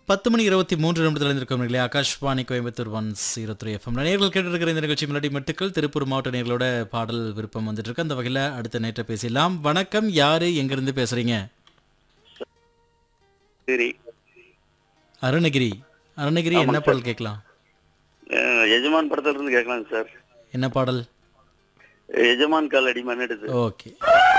10 மணி 23 நிமிடத்தில் இருந்திருக்கும் இல்லையா ஆகாஷ்வாணி கோயம்புத்தூர் 103 எஃப்எம் நேர்கள் கேட்டிருக்கிற இந்த நிகழ்ச்சி முன்னாடி மட்டுக்கள் திருப்பூர் மாவட்ட நேர்களோட பாடல் விருப்பம் வந்துட்டு இருக்கு. அந்த வகையில் அடுத்த நேற்ற பேசலாம். வணக்கம், யாரு எங்கிருந்து பேசுறீங்க? சரி. அருணகிரி. அருணகிரி, என்ன ஆமாங்க சார். பாடல் கேட்கலாம்? எஜமான் படத்துல இருந்து கேட்கலாங்க சார். என்ன பாடல்? எஜமான் கால் அடி மண்ணெடுத்து. ஓகே.